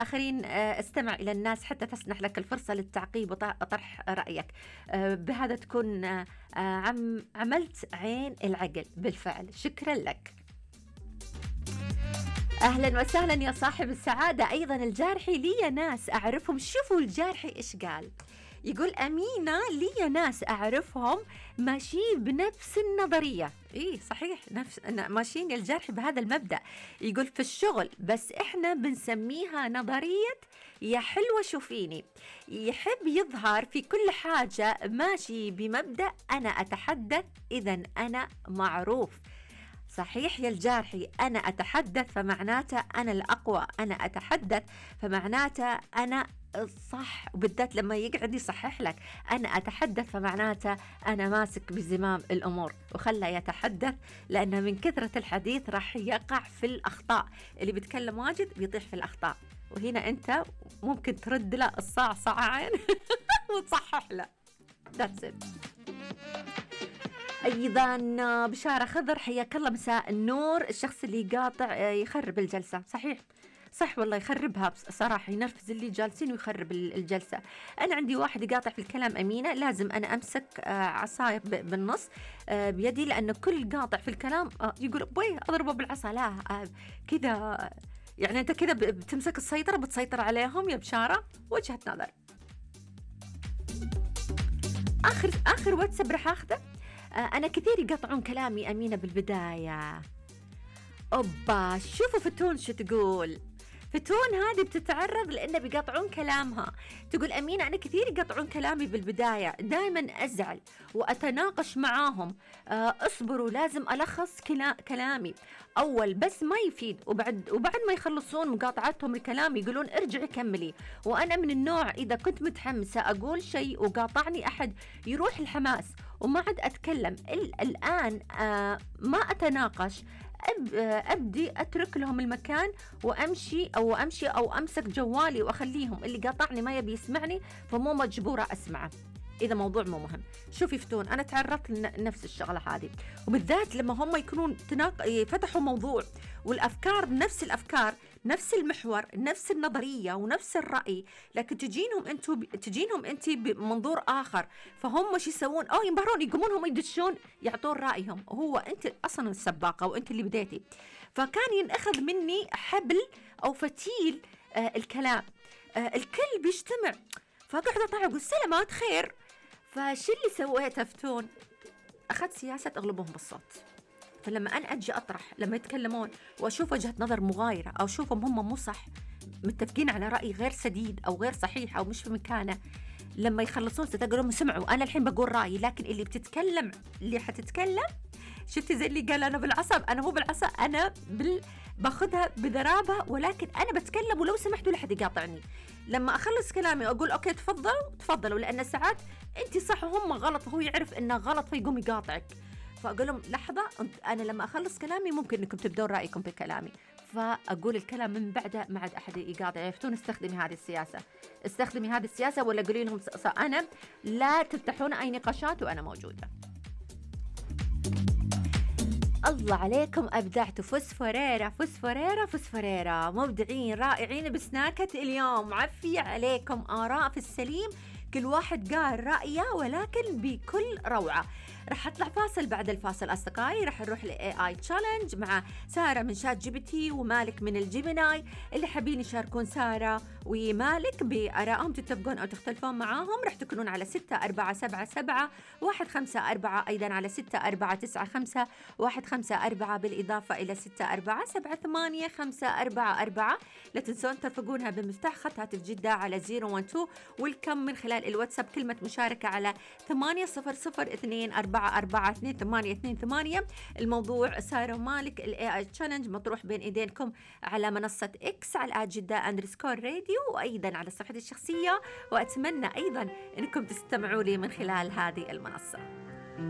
آخرين استمع إلى الناس حتى تسنح لك الفرصة للتعقيب وطرح رأيك. بهذا تكون عملت عين العقل بالفعل. شكرا لك. أهلا وسهلا يا صاحب السعادة. أيضا الجارحي لي ناس أعرفهم. شوفوا الجارحي إيش قال. يقول أمينة لي ناس أعرفهم ماشيين بنفس النظرية. إيه صحيح، ماشيين الجارحي بهذا المبدأ. يقول في الشغل، بس إحنا بنسميها نظرية يا حلوة شوفيني. يحب يظهر في كل حاجة ماشي بمبدأ أنا أتحدث إذن أنا معروف. صحيح يا الجارحي، أنا أتحدث فمعناته أنا الأقوى، أنا أتحدث فمعناته أنا الصح، وبالذات لما يقعد يصحح لك أنا أتحدث فمعناته أنا ماسك بزمام الأمور. وخلى يتحدث لأنه من كثرة الحديث راح يقع في الأخطاء. اللي بيتكلم واجد بيطيح في الأخطاء، وهنا أنت ممكن ترد له الصعصعين وتصحح له. That's it. أيضا بشارة خضر، حياك الله، مساء النور. الشخص اللي يقاطع يخرب الجلسة. صحيح، صح والله، يخربها صراحة، ينرفز اللي جالسين ويخرب الجلسة. أنا عندي واحد يقاطع في الكلام أمينة، لازم أنا أمسك عصاية بالنص بيدي، لأنه كل قاطع في الكلام يقول بوي أضربه بالعصا. لا كذا يعني أنت كذا بتمسك السيطرة، بتسيطر عليهم يا بشارة. وجهة نظر. آخر واتساب رح أخذه. أنا كثير يقطعون كلامي أمينة بالبداية. أوبا، شوفوا فتون شو تقول. فتون هذه بتتعرض لأنه بيقطعون كلامها. تقول أمينة أنا كثير يقطعون كلامي بالبداية، دائما أزعل وأتناقش معاهم. اصبروا، لازم ألخص كلامي أول، بس ما يفيد. وبعد ما يخلصون مقاطعتهم الكلام يقولون ارجعي كملي. وأنا من النوع إذا كنت متحمسة أقول شيء وقاطعني أحد يروح الحماس وما عاد أتكلم. الآن ما أتناقش، أبدي أترك لهم المكان وأمشي أو أمسك جوالي وأخليهم. اللي قاطعني ما يبي يسمعني فمو مجبورة أسمعه إذا موضوع مو مهم. شوفي فتون، أنا تعرضت لنفس الشغلة هذه، وبالذات لما هم يكونون فتحوا موضوع والأفكار نفس الأفكار، نفس المحور، نفس النظرية ونفس الرأي، لكن تجينهم أنت بمنظور آخر. فهم شو يسوون؟ ينبهرون، يقومون هم يدشون يعطون رأيهم. هو أنت أصلا السباقة وأنت اللي بديتي. فكان ينأخذ مني حبل أو فتيل الكلام. الكل بيجتمع، فقعد أطلع أقول سلامات خير. فشو اللي سويته فتون؟ أخذت سياسة أغلبهم بالصوت. فلما أنا أجي أطرح لما يتكلمون وأشوف وجهة نظر مغايرة أو أشوفهم هم مو صح، متفقين على رأي غير سديد أو غير صحيح أو مش في مكانه، لما يخلصون ستقولون سمعوا أنا الحين بقول رأيي، لكن اللي حتتكلم شفتي زي اللي قال أنا بالعصب. أنا مو بالعصب، أنا باخذها بذرابة، ولكن أنا بتكلم ولو سمحتوا لحد يقاطعني. لما أخلص كلامي وأقول أوكي تفضلوا، لأن ساعات أنت صح وهم غلط وهو يعرف إنه غلط فيقوم يقاطعك. فأقول لهم لحظة، أنا لما أخلص كلامي ممكن إنكم تبدون رأيكم بكلامي، فأقول الكلام من بعده ما عاد أحد يقاطع. يفتون استخدمي هذه السياسة ولا قولي لهم أنا لا تفتحون أي نقاشات وأنا موجودة. الله عليكم، أبدعتوا. فوسفوريرا مبدعين رائعين بسناكة اليوم. عفية عليكم، آراء في السليم، كل واحد قال رأيه ولكن بكل روعة. رح أطلع فاصل، بعد الفاصل أصدقائي رح نروح لAI Challenge مع سارة من ChatGPT ومالك من الجيميناي. اللي حابين يشاركون سارة ومالك بآرائهم تتفقون أو تختلفون معاهم رح تكونون على 6477-154، أيضا على 6495-154، بالإضافة إلى 64778544. لا تنسون ترفقونها بمفتاح خط هاتف جدة على 012، والكم من خلال الواتساب كلمة مشاركة على 8002442828. الموضوع سارة ومالك الAI Challenge مطروح بين إيدينكم على منصة إكس على @جدة_راديو، وأيضا على صفحتي الشخصية، وأتمنى أيضا أنكم تستمعوا لي من خلال هذه المنصة.